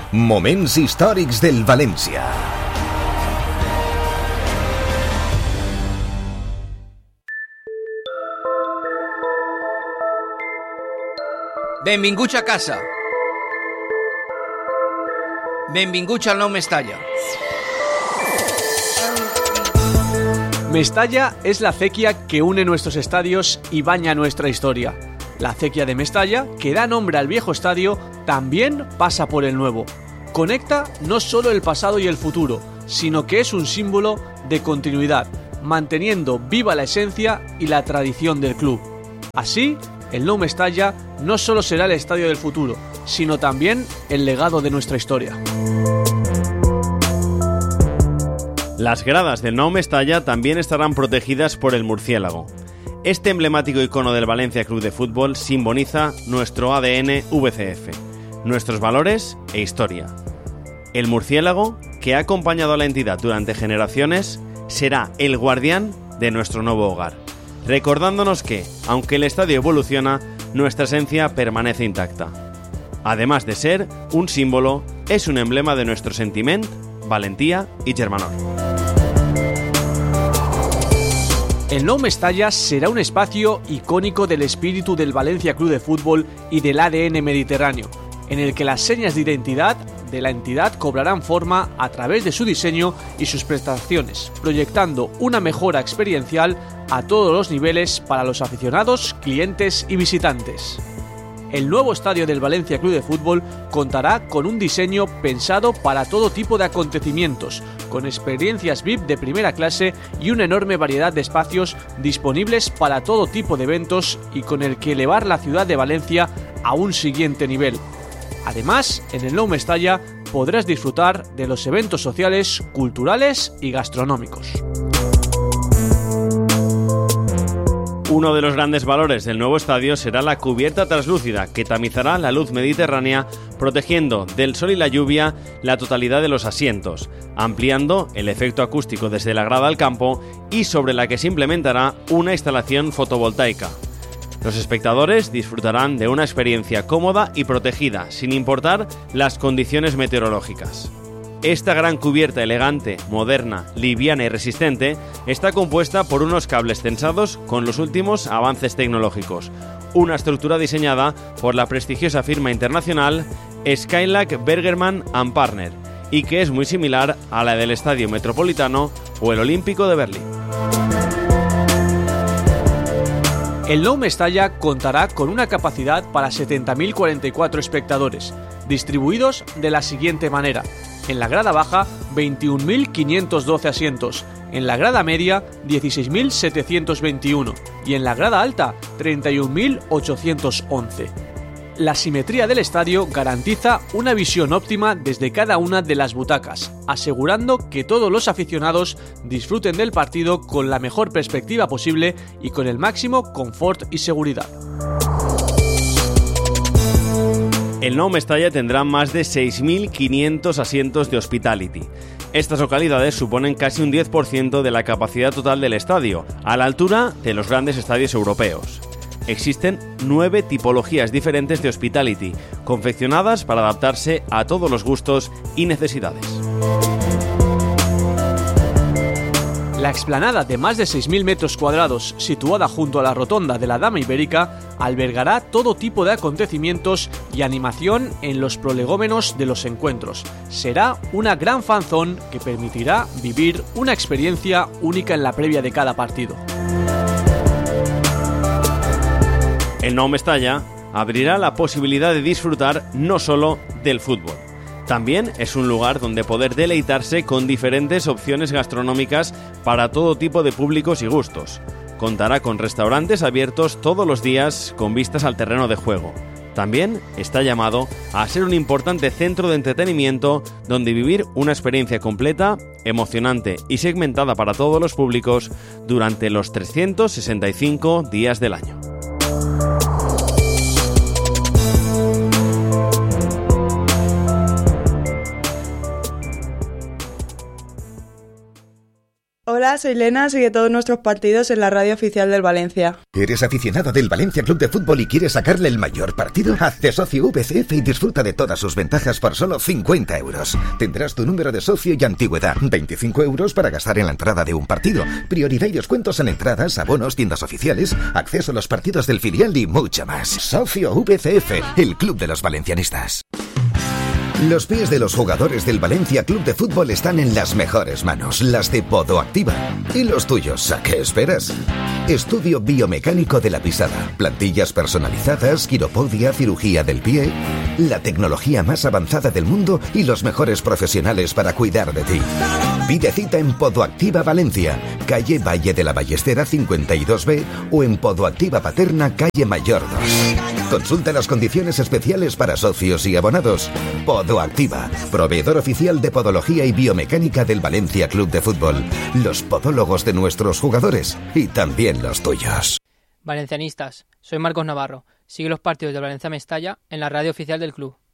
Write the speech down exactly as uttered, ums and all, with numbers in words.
Moments històrics del València. Benvinguts a casa. Benvinguts al nou Mestalla. Mestalla es la acequia que une nuestros estadios y baña nuestra historia. La acequia de Mestalla, que da nombre al viejo estadio, también pasa por el nuevo. Conecta no solo el pasado y el futuro, sino que es un símbolo de continuidad, manteniendo viva la esencia y la tradición del club. Así, el Nou Mestalla no solo será el estadio del futuro, sino también el legado de nuestra historia. Las gradas del Nou Mestalla también estarán protegidas por el murciélago. Este emblemático icono del Valencia Club de Fútbol simboliza nuestro A D N V C F, nuestros valores e historia. El murciélago, que ha acompañado a la entidad durante generaciones, será el guardián de nuestro nuevo hogar, recordándonos que, aunque el estadio evoluciona, nuestra esencia permanece intacta. Además de ser un símbolo, es un emblema de nuestro sentiment, valentía y germanor. El Nou Mestalla será un espacio icónico del espíritu del Valencia Club de Fútbol y del A D N mediterráneo, en el que las señas de identidad de la entidad cobrarán forma a través de su diseño y sus prestaciones, proyectando una mejora experiencial a todos los niveles para los aficionados, clientes y visitantes. El nuevo estadio del Valencia Club de Fútbol contará con un diseño pensado para todo tipo de acontecimientos, con experiencias V I P de primera clase y una enorme variedad de espacios disponibles para todo tipo de eventos y con el que elevar la ciudad de Valencia a un siguiente nivel. Además, en el Nou Mestalla podrás disfrutar de los eventos sociales, culturales y gastronómicos. Uno de los grandes valores del nuevo estadio será la cubierta translúcida que tamizará la luz mediterránea, protegiendo del sol y la lluvia la totalidad de los asientos, ampliando el efecto acústico desde la grada al campo y sobre la que se implementará una instalación fotovoltaica. Los espectadores disfrutarán de una experiencia cómoda y protegida, sin importar las condiciones meteorológicas. Esta gran cubierta elegante, moderna, liviana y resistente está compuesta por unos cables tensados con los últimos avances tecnológicos, una estructura diseñada por la prestigiosa firma internacional Skylac Bergermann and Partner y que es muy similar a la del Estadio Metropolitano o el Olímpico de Berlín. El Nou Mestalla contará con una capacidad para setenta mil cuarenta y cuatro espectadores, distribuidos de la siguiente manera. En la grada baja, veintiún mil quinientos doce asientos, en la grada media, dieciséis mil setecientos veintiuno y en la grada alta, treinta y un mil ochocientos once. La simetría del estadio garantiza una visión óptima desde cada una de las butacas, asegurando que todos los aficionados disfruten del partido con la mejor perspectiva posible y con el máximo confort y seguridad. El Nou Mestalla tendrá más de seis mil quinientos asientos de Hospitality. Estas localidades suponen casi un diez por ciento de la capacidad total del estadio, a la altura de los grandes estadios europeos. Existen nueve tipologías diferentes de Hospitality, confeccionadas para adaptarse a todos los gustos y necesidades. La explanada de más de seis mil metros cuadrados, situada junto a la rotonda de la Dama Ibérica, albergará todo tipo de acontecimientos y animación en los prolegómenos de los encuentros. Será una gran fanzone que permitirá vivir una experiencia única en la previa de cada partido. El Nou Mestalla abrirá la posibilidad de disfrutar no solo del fútbol. También es un lugar donde poder deleitarse con diferentes opciones gastronómicas para todo tipo de públicos y gustos. Contará con restaurantes abiertos todos los días con vistas al terreno de juego. También está llamado a ser un importante centro de entretenimiento donde vivir una experiencia completa, emocionante y segmentada para todos los públicos durante los trescientos sesenta y cinco días del año. Hola Hola, soy Lena, sigue todos nuestros partidos en la radio oficial del Valencia. ¿Eres aficionado del Valencia Club de Fútbol y quieres sacarle el mayor partido? Hazte socio V C F y disfruta de todas sus ventajas por solo cincuenta euros. Tendrás tu número de socio y antigüedad, veinticinco euros para gastar en la entrada de un partido, prioridad y descuentos en entradas, abonos, tiendas oficiales, acceso a los partidos del filial y mucho más. Socio V C F, el club de los valencianistas. Los pies de los jugadores del Valencia Club de Fútbol están en las mejores manos, las de Podoactiva. ¿Y los tuyos? ¿A qué esperas? Estudio biomecánico de la pisada, plantillas personalizadas, quiropodia, cirugía del pie, la tecnología más avanzada del mundo y los mejores profesionales para cuidar de ti. Pide cita en Podoactiva Valencia, calle Valle de la Ballestera cincuenta y dos B o en Podoactiva Paterna, calle Mayor dos. Consulta las condiciones especiales para socios y abonados. Podoactiva, proveedor oficial de podología y biomecánica del Valencia Club de Fútbol. Los podólogos de nuestros jugadores y también los tuyos. Valencianistas, soy Marcos Navarro. Sigue los partidos del Valencia Mestalla en la radio oficial del club.